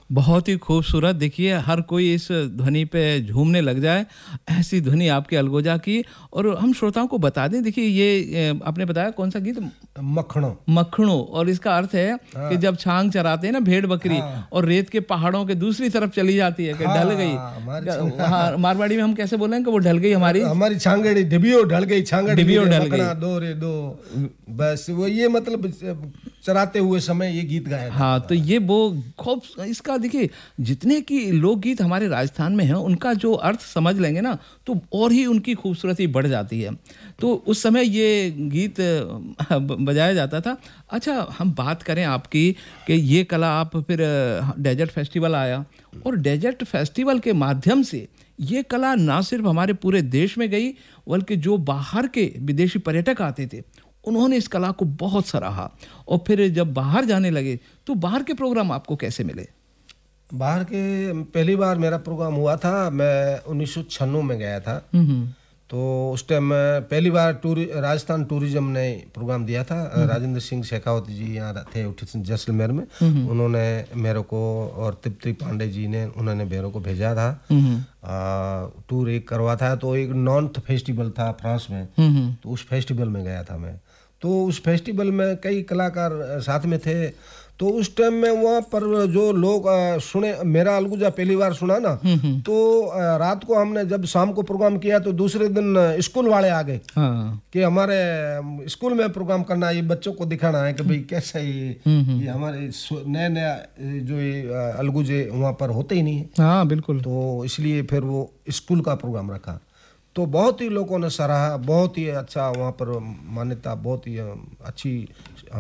बहुत ही खूबसूरत। देखिए हर कोई इस ध्वनि पे झूमने लग जाए, ऐसी ध्वनि आपके अलगोजा की। और हम श्रोताओं को बता दें, देखिए ये आपने बताया कौन सा गीत? मखणों। मखणों। और इसका अर्थ है कि जब छांग चराते हैं ना भेड़ बकरी, और रेत के पहाड़ों के दूसरी तरफ चली जाती है कि ढल गई। हाँ, मारवाड़ी में हम कैसे बोलें कि वो ढल गई हमारी छांगड़ी, डिबियो ढल गई, छांगड़ी डिबियो ढल गई। दो रे दो, बस वो ये मतलब चराते हुए समय ये गीत गाया। हाँ, तो ये वो खूब इसका देखिए, जितने की लोकगीत हमारे राजस्थान में हैं उनका जो अर्थ समझ लेंगे ना तो और ही उनकी खूबसूरती बढ़ जाती है। तो उस समय ये गीत बजाया जाता था। अच्छा, हम बात करें आपकी कि ये कला आप फिर डेजर्ट फेस्टिवल आया, और डेजर्ट फेस्टिवल के माध्यम से ये कला ना सिर्फ हमारे पूरे देश में गई, बल्कि जो बाहर के विदेशी पर्यटक आते थे उन्होंने इस कला को बहुत सराहा। और फिर जब बाहर जाने लगे तो बाहर के प्रोग्राम आपको कैसे मिले? बाहर के पहली बार मेरा प्रोग्राम हुआ था, मैं 1996 में गया था। तो उस टाइम मैं पहली बार राजस्थान टूरिज्म ने प्रोग्राम दिया था। राजेंद्र सिंह शेखावत जी यहाँ थे जैसलमेर में, उन्होंने मेरे को, और तृप्ति पांडे जी ने, उन्होंने मेरे को भेजा था। टूर एक करवा था, तो एक नॉर्थ फेस्टिवल था फ्रांस में, तो उस फेस्टिवल में गया था मैं। तो उस फेस्टिवल में कई कलाकार साथ में थे। तो उस टाइम में वहाँ पर जो लोग सुने, मेरा अलगुजा पहली बार सुना ना, तो रात को हमने जब शाम को प्रोग्राम किया तो दूसरे दिन स्कूल वाले आ गए कि हमारे स्कूल में प्रोग्राम करना है, ये बच्चों को दिखाना है कि भाई कैसा ये हमारे नए नया जो ये अलगुजे वहाँ पर होते ही नहीं है। हाँ बिल्कुल। तो इसलिए फिर वो स्कूल का प्रोग्राम रखा, तो बहुत ही लोगों ने सराहा, बहुत ही अच्छा वहाँ पर मान्यता, बहुत ही अच्छी